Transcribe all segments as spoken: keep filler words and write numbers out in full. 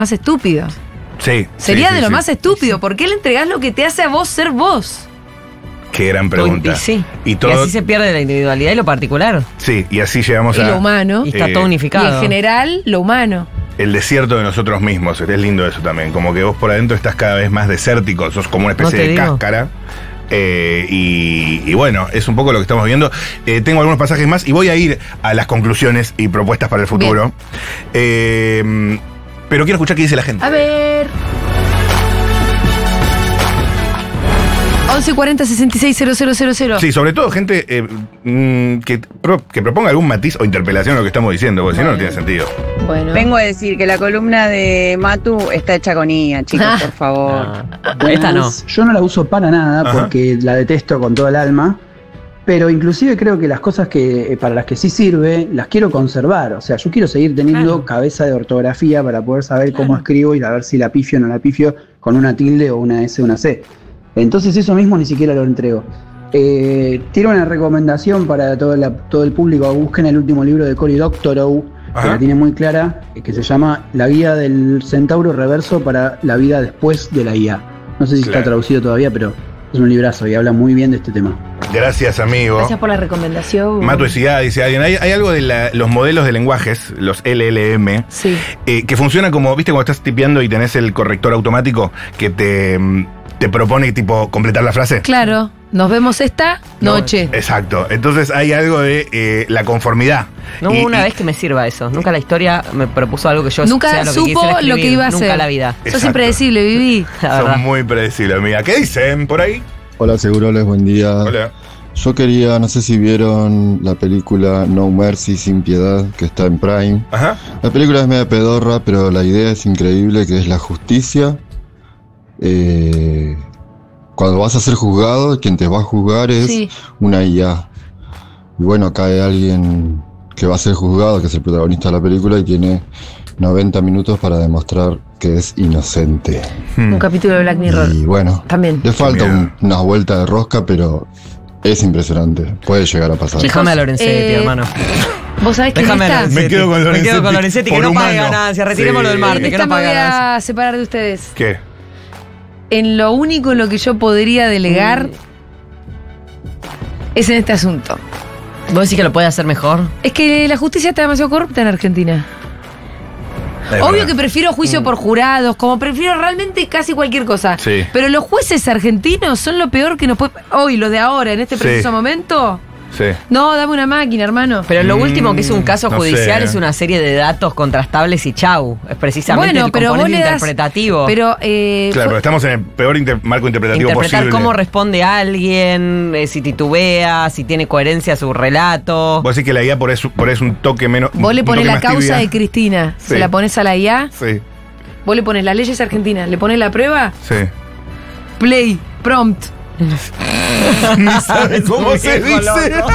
más estúpido. Sí. Sería sí, de sí, lo sí. más estúpido. ¿Por qué le entregás lo que te hace a vos ser vos? Qué gran pregunta. Y, sí. Y, todo, y así se pierde la individualidad y lo particular. Sí, y así llegamos Y a lo humano. Y está Eh, todo Y unificado. en general, lo humano. el desierto de nosotros mismos. Es lindo eso también. Como que vos por adentro estás cada vez más desértico. Sos como una especie No te de digo. cáscara. Eh, y, y bueno, es un poco lo que estamos viendo. Eh, tengo algunos pasajes más y voy a ir a las conclusiones y propuestas para el futuro. Eh, pero quiero escuchar qué dice la gente. A ver. once cuarenta sesenta y seis cero cero cero cero. Sí, sobre todo gente eh, mm, que, pro- que proponga algún matiz o interpelación a lo que estamos diciendo, porque si no, no tiene sentido. Bueno. Vengo a decir que la columna de Matu está hecha con I A, chicos, por favor. Ah, esta no. Yo no la uso para nada Ajá. porque la detesto con todo el alma, pero inclusive creo que las cosas que eh, para las que sí sirve, las quiero conservar. O sea, yo quiero seguir teniendo Claro. cabeza de ortografía para poder saber cómo escribo y a ver si la pifio o no la pifio con una tilde o una S o una C. Entonces eso mismo ni siquiera lo entrego. Eh, tiene una recomendación para todo, la- todo el público. Busquen el último libro de Cory Doctorow, que Ajá. la tiene muy clara, eh, que se llama La guía del centauro reverso para la vida después de la I A. No sé si Claro. está traducido todavía, pero es un librazo y habla muy bien de este tema. Gracias, amigo. Gracias por la recomendación. Mato Esigada, dice alguien, hay, hay algo de la- los modelos de lenguajes, los L L M, Sí. eh, que funciona como, viste, cuando estás tipeando y tenés el corrector automático que te, mm, te propone, tipo, completar la frase. Claro. Nos vemos esta No, noche. Exacto. Entonces hay algo de eh, la conformidad. No Y- hubo una y- vez que me sirva eso. Nunca la historia me propuso algo que yo Nunca sea lo que supo quisiera escribir. lo que iba a hacer. Nunca la vida. Sos Exacto. impredecible, Vivi. La Son verdad. muy predecibles, amiga. ¿Qué dicen por ahí? Hola, Seguroles, buen día. Hola. Yo quería, no sé si vieron la película No Mercy, Sin Piedad, que está en Prime. Ajá. La película es media pedorra, pero la idea es increíble, que es la justicia. Eh, cuando vas a ser juzgado, quien te va a juzgar es Sí. una I A. Y bueno, acá hay alguien que va a ser juzgado, que es el protagonista de la película, y tiene noventa minutos para demostrar que es inocente. Hmm. Un capítulo de Black Mirror. Y bueno, También. le falta Miedo. un- una vuelta de rosca, pero es impresionante. Puede llegar a pasar. Déjame a Lorenzetti, eh, hermano. ¿Vos sabés que Déjame a esta? Lorenzetti. Me quedo con Me quedo Lorenzetti, con Lorenzetti, que por no pague humano. ganancias. Retirémoslo Sí. del martes, En que esta no me pague voy ganancias. a separar de ustedes. ¿Qué? En lo único en lo que yo podría delegar es en este asunto. ¿Vos decís que lo puede hacer mejor? Es que la justicia está demasiado corrupta en Argentina. Es Obvio verdad. que prefiero juicio por jurados, como prefiero realmente casi cualquier cosa. Sí. Pero los jueces argentinos son lo peor que nos puede... Hoy, los de ahora, en este Sí. preciso momento... Sí. No, dame una máquina, hermano. Pero lo Mm, último que es un caso no judicial sé. es una serie de datos contrastables y chau. Es precisamente Bueno, el pero vos componente le das- interpretativo. Pero, eh, Claro, fue- pero estamos en el peor inter- marco interpretativo Interpretar posible. cómo responde alguien, eh, si titubea, si tiene coherencia su relato. Vos decís que la I A por eso, por eso un toque menos. vos le un pones toque la más causa tibia. de Cristina, Sí. se la pones a la I A, Sí, vos le pones las leyes argentinas, le pones la prueba, sí. play, prompt. Ni sabe cómo un se viejo dice. loco.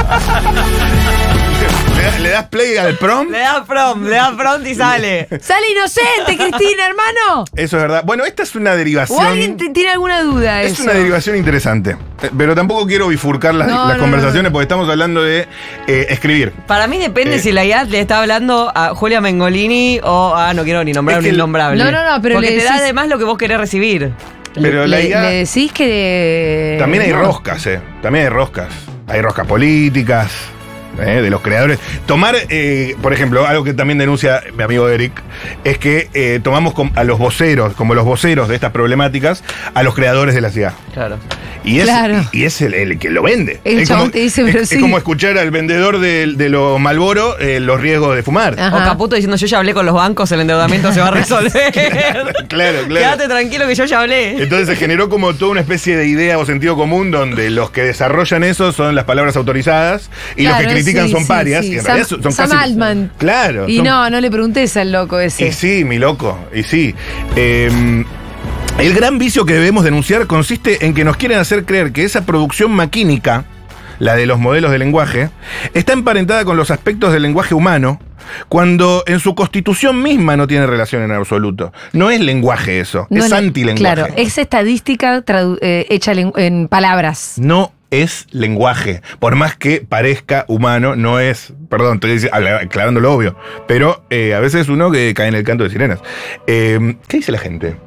¿Le, da- le das play al prom? Le da prompt, le da prompt y sale. ¡Sale inocente, Cristina, hermano! Eso es verdad. Bueno, esta es una ¿O derivación. alguien te- tiene alguna duda de Es eso? una derivación interesante. Eh, Pero tampoco quiero bifurcar las, No, las no, conversaciones no, no. porque estamos hablando de eh, escribir. Para mí depende Eh. si la I A le está hablando a Julia Mengolini o a, no quiero ni nombrar Es un que el- innombrable. No, no, no, pero Porque le te da decís- además lo que vos querés recibir. Pero la le, I A le decís que... También hay no. roscas, ¿eh? También hay roscas. Hay roscas políticas, ¿eh? De los creadores. Tomar, eh, por ejemplo, algo que también denuncia mi amigo Eric, es que eh, tomamos com- a los voceros, como los voceros de estas problemáticas, a los creadores de la ciudad. Claro. Y es, Claro. y, y es el, el que lo vende. El es chabón como, te dice, es- pero es sí. como escuchar al vendedor de, de los Malboro eh, los riesgos de fumar. Ajá. O Caputo diciendo yo ya hablé con los bancos, el endeudamiento se va a resolver. Claro, claro. Quédate tranquilo que yo ya hablé. Entonces se generó como toda una especie de idea o sentido común donde los que desarrollan eso son las palabras autorizadas y Claro, los que critican sí, son sí, parias. sí. Que en Sam- realidad son, son Sam casi- Altman. Claro. Y son- no, no le preguntes al loco ese. Y sí, mi loco, y sí. Eh, el gran vicio que debemos denunciar consiste en que nos quieren hacer creer que esa producción maquínica, la de los modelos de lenguaje, está emparentada con los aspectos del lenguaje humano, cuando en su constitución misma no tiene relación en absoluto. No es lenguaje eso, No es le- antilenguaje. Claro, es estadística tradu- eh, hecha len- en palabras. No es lenguaje. Por más que parezca humano, no es. Perdón, estoy aclarando lo obvio. Pero eh, a veces uno que cae en el canto de sirenas. Eh, ¿Qué dice la gente?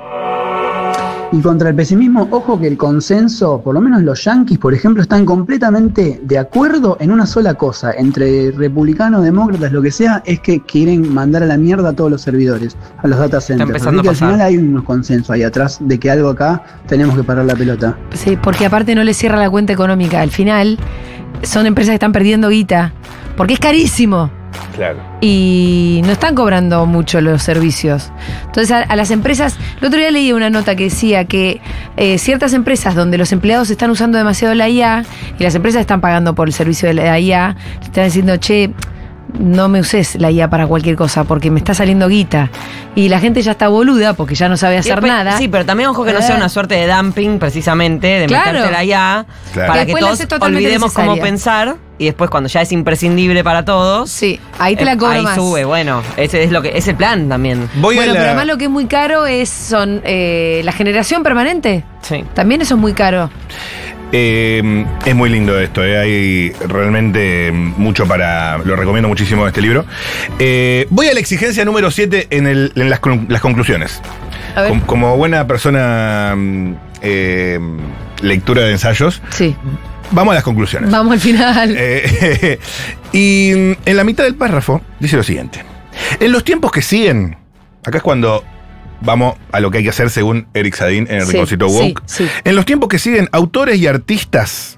Y contra el pesimismo, ojo que el consenso, por lo menos los yanquis, por ejemplo, están completamente de acuerdo en una sola cosa, entre republicanos, demócratas, lo que sea, es que quieren mandar a la mierda a todos los servidores, a los data centers. Así que al final hay un consenso ahí atrás de que algo acá tenemos que parar la pelota. Sí, porque aparte no les cierra la cuenta económica. Al final son empresas que están perdiendo guita, porque es carísimo. Claro. Y no están cobrando mucho los servicios. Entonces a, a las empresas, el otro día leí una nota que decía que eh, ciertas empresas donde los empleados están usando demasiado la I A y las empresas están pagando por el servicio de la I A, están diciendo, che, no me uses la I A para cualquier cosa porque me está saliendo guita. Y la gente ya está boluda porque ya no sabe hacer después, nada. Sí, pero también ojo que no eh. sea una suerte de dumping precisamente, de Claro. meterte la I A, Claro. para Después que la todos hace totalmente olvidemos necesaria. cómo pensar y después cuando ya es imprescindible para todos, Sí, ahí te la eh, cobro ahí más. sube, bueno, ese es lo que es el plan también. Voy Bueno, a la... pero además lo que es muy caro es son eh, la generación permanente. Sí. También eso es muy caro. Eh, es muy lindo esto, eh. Hay realmente mucho para... Lo recomiendo muchísimo este libro. Eh, voy a la exigencia número siete en, el, en las, con- las conclusiones. A ver. Com- como buena persona, mm, eh, lectura de ensayos, Sí, vamos a las conclusiones. vamos al final. Eh, y mm, en la mitad del párrafo dice lo siguiente. En los tiempos que siguen, acá es cuando vamos a lo que hay que hacer según Eric Sadin en el Sí, Rinconcito Woke. sí, sí. En los tiempos que siguen, autores y artistas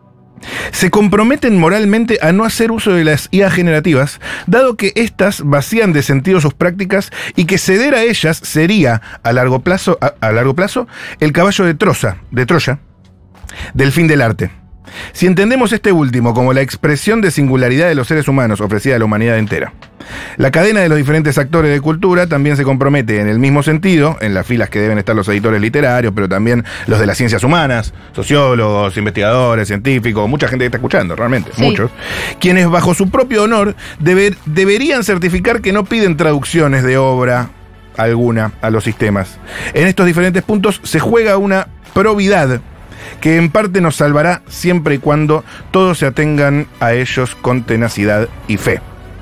se comprometen moralmente a no hacer uso de las I A generativas, dado que éstas vacían de sentido sus prácticas y que ceder a ellas sería, a largo plazo, a, a largo plazo, el caballo de Troya, de Troya del fin del arte. Si entendemos este último como la expresión de singularidad de los seres humanos ofrecida a la humanidad entera, la cadena de los diferentes actores de cultura también se compromete en el mismo sentido, en las filas que deben estar los editores literarios, pero también los de las ciencias humanas, sociólogos, investigadores, científicos, mucha gente que está escuchando, realmente, Sí. muchos, quienes bajo su propio honor deber- deberían certificar que no piden traducciones de obra alguna a los sistemas. En estos diferentes puntos se juega una probidad que en parte nos salvará siempre y cuando todos se atengan a ellos con tenacidad y fe.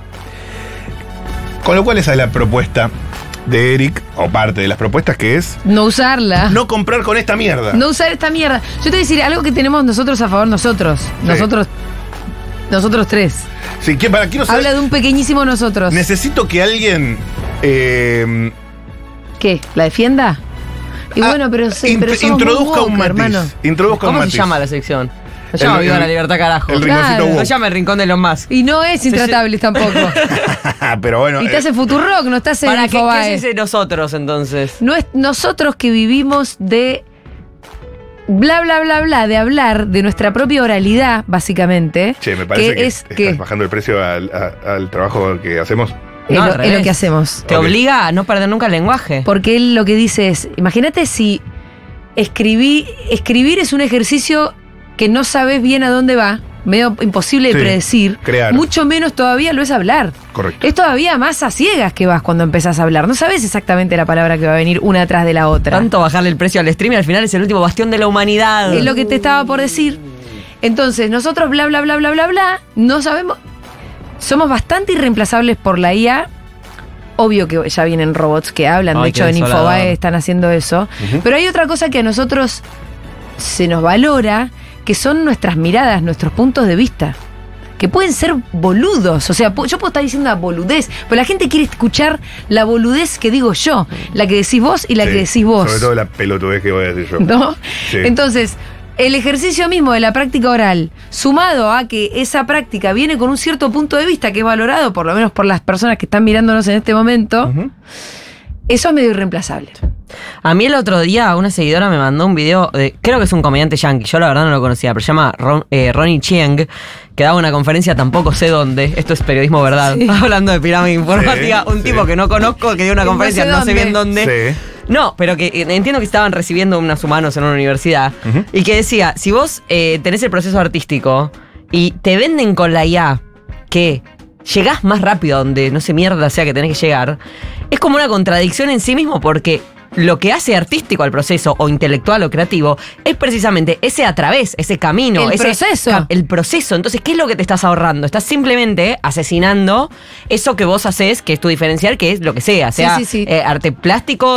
Con lo cual esa es la propuesta de Eric, o parte de las propuestas, que es No usarla. no comprar con esta mierda. No usar esta mierda. Yo te voy a decir algo que tenemos nosotros a favor, nosotros. Nosotros. Nosotros tres. Sí, que para quiero saber, Habla de un pequeñísimo nosotros. necesito que alguien eh, ¿Qué? ¿La defienda? Y ah, bueno, pero, sí, int- pero somos muy introduzca woke, un matiz. hermano. Introduzca un ¿Cómo se matiz. llama la sección? Se El- llama Viva el- la Libertad, carajo. el rinconcito Claro. woke. No llama el rincón de los más. Y no es intratable tampoco. Pero bueno, Y eh, estás en Futurock, no estás en ¿Para qué, qué Infobae. es ese nosotros entonces? No es nosotros que vivimos de bla bla bla bla, de hablar de nuestra propia oralidad, básicamente. che, me parece que, es estás que bajando el precio al, a- al trabajo que hacemos. es, No, lo, al es lo revés. que hacemos. Te Ok. obliga a no perder nunca el lenguaje. Porque él lo que dice es, imagínate si escribí, escribir es un ejercicio que no sabes bien a dónde va, medio imposible de Sí, predecir, crear. mucho menos todavía lo es hablar. Correcto. Es todavía más a ciegas que vas cuando empezás a hablar. No sabes exactamente la palabra que va a venir una atrás de la otra. Tanto bajarle el precio al stream y al final es el último bastión de la humanidad. Es lo que te estaba por decir. Entonces, nosotros bla, bla, bla, bla, bla, bla, no sabemos. Somos bastante irreemplazables por la I A. Obvio que ya vienen robots que hablan. Ay, de hecho, qué en desolador. Infobae están haciendo eso. Ujú. Pero hay otra cosa que a nosotros se nos valora, que son nuestras miradas, nuestros puntos de vista. Que pueden ser boludos. O sea, pu- yo puedo estar diciendo una boludez, pero la gente quiere escuchar la boludez que digo yo, la que decís vos y la Sí, que decís vos. Sobre todo la pelotudez que voy a decir yo. ¿No? Sí. Entonces, el ejercicio mismo de la práctica oral, sumado a que esa práctica viene con un cierto punto de vista que es valorado, por lo menos por las personas que están mirándonos en este momento, Ujú. eso es medio irreemplazable. A mí el otro día una seguidora me mandó un video, de, creo que es un comediante yankee, yo la verdad no lo conocía, pero se llama Ron- eh, Ronnie Chieng, que daba una conferencia tampoco sé dónde, esto es periodismo verdad, Sí. hablando de pirámide informática, Sí, un sí. tipo que no conozco, que dio una No conferencia sé no sé bien dónde. Sí. No, pero que eh, entiendo que estaban recibiendo unos humanos en una universidad Ujú. y que decía, si vos eh, tenés el proceso artístico y te venden con la I A que llegás más rápido a donde no sé mierda sea que tenés que llegar, es como una contradicción en sí mismo porque lo que hace artístico al proceso, o intelectual o creativo, es precisamente ese a través, ese camino. El ese proceso. ca- El proceso. Entonces, ¿qué es lo que te estás ahorrando? Estás simplemente asesinando eso que vos haces, que es tu diferencial, que es lo que sea. Sea sí, sí. eh, arte plástico,